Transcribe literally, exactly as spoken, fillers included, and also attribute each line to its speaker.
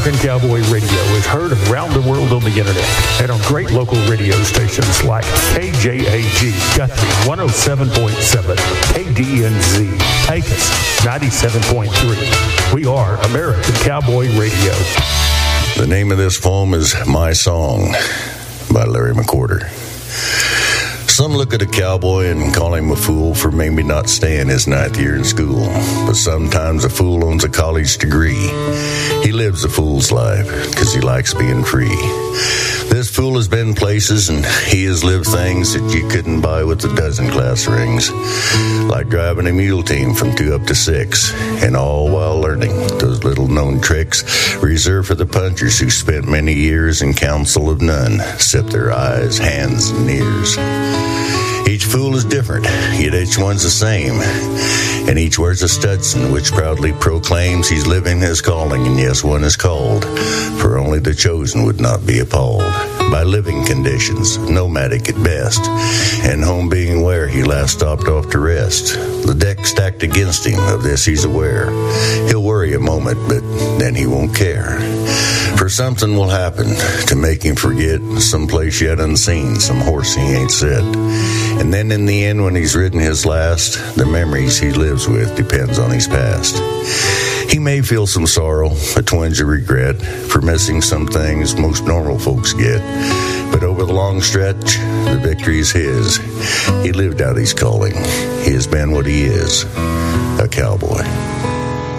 Speaker 1: American Cowboy Radio is heard around the world on the internet and on great local radio stations like K J A G Guthrie one oh seven point seven, K D N Z Pecos ninety-seven point three. We are American Cowboy Radio.
Speaker 2: The name of this poem is My Song by Larry McWhorter. Some look at a cowboy and call him a fool for maybe not staying his ninth year in school. But sometimes a fool owns a college degree. He lives a fool's life because he likes being free. This fool has been places and he has lived things that you couldn't buy with a dozen class rings. Like driving a mule team from two up to six, and all while learning those little known tricks reserved for the punchers who spent many years in counsel of none, except their eyes, hands, and ears. Each fool is different, yet each one's the same. And each wears a Stetson, which proudly proclaims he's living his calling, and yes, one is called, for only the chosen would not be appalled by living conditions, nomadic at best, and home being where he last stopped off to rest. The deck stacked against him, of this he's aware. He'll worry a moment, but then he won't care. For something will happen to make him forget some place yet unseen, some horse he ain't set. And then in the end, when he's ridden his last, the memories he lives with depends on his past. He may feel some sorrow, a twinge of regret, for missing some things most normal folks get. But over the long stretch, the victory's his. He lived out his calling. He has been what he is, a cowboy.